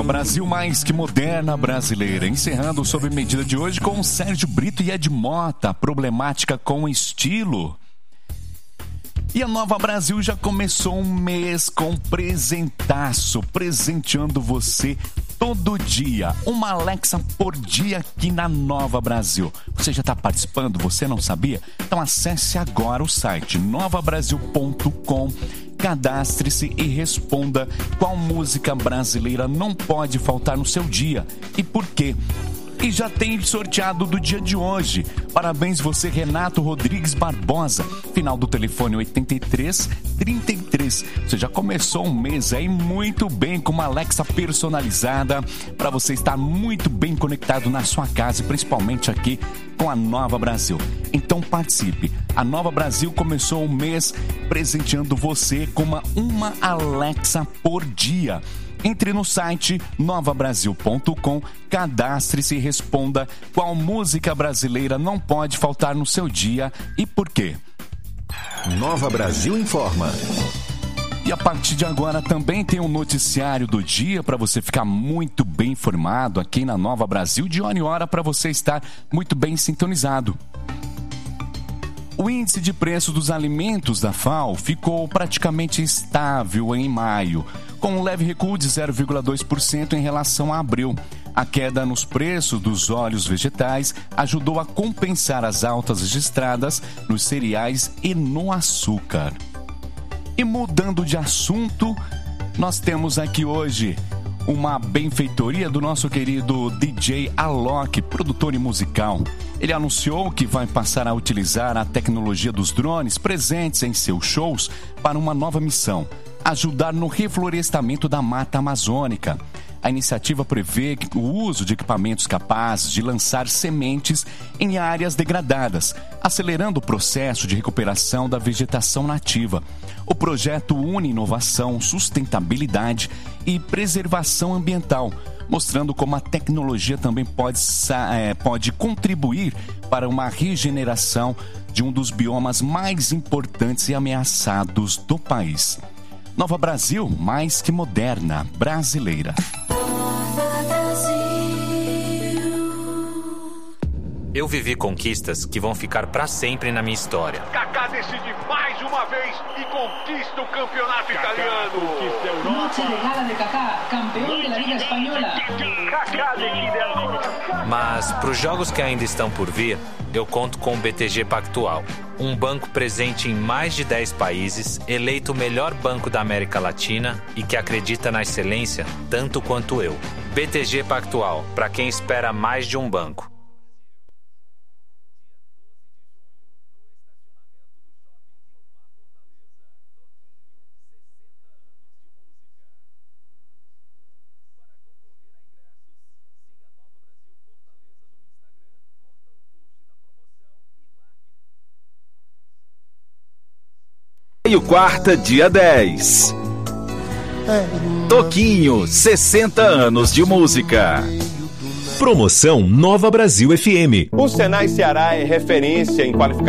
Brasil mais que moderna brasileira, encerrando sob medida de hoje com Sérgio Brito e Ed Mota, problemática com estilo. E a Nova Brasil já começou um mês com presentaço, presenteando você todo dia, uma Alexa por dia aqui na Nova Brasil. Você já está participando? Você não sabia? Então acesse agora o site novabrasil.com, cadastre-se e responda qual música brasileira não pode faltar no seu dia e por quê. E já tem sorteado do dia de hoje. Parabéns você, Renato Rodrigues Barbosa. Final do telefone 8333. Você já começou um mês aí muito bem com uma Alexa personalizada para você estar muito bem conectado na sua casa e principalmente aqui com a Nova Brasil. Então participe. A Nova Brasil começou o mês presenteando você com uma Alexa por dia. Entre no site novabrasil.com, cadastre-se e responda qual música brasileira não pode faltar no seu dia e por quê. Nova Brasil informa. E a partir de agora também tem um noticiário do dia para você ficar muito bem informado aqui na Nova Brasil, de hora em hora para você estar muito bem sintonizado. O índice de preço dos alimentos da FAO ficou praticamente estável em maio, com um leve recuo de 0,2% em relação a abril. A queda nos preços dos óleos vegetais ajudou a compensar as altas registradas nos cereais e no açúcar. E mudando de assunto, nós temos aqui hoje uma benfeitoria do nosso querido DJ Alok, produtor e musical. Ele anunciou que vai passar a utilizar a tecnologia dos drones presentes em seus shows para uma nova missão: ajudar no reflorestamento da mata amazônica. A iniciativa prevê o uso de equipamentos capazes de lançar sementes em áreas degradadas, acelerando o processo de recuperação da vegetação nativa. O projeto une inovação, sustentabilidade e preservação ambiental, mostrando como a tecnologia também pode contribuir para uma regeneração de um dos biomas mais importantes e ameaçados do país. Nova Brasil, mais que moderna, brasileira. Eu vivi conquistas que vão ficar pra sempre na minha história. Kaká decide mais uma vez e conquista o campeonato italiano. Noche de gala de Kaká, campeão da Liga Espanhola. Kaká decide agora. Mas pros jogos que ainda estão por vir, eu conto com o BTG Pactual, um banco presente em mais de 10 países, eleito o melhor banco da América Latina e que acredita na excelência tanto quanto eu. BTG Pactual, para quem espera mais de um banco. E o quarta, dia 10. Toquinho, 60 anos de música. Promoção Nova Brasil FM. O Senai Ceará é referência em qualificação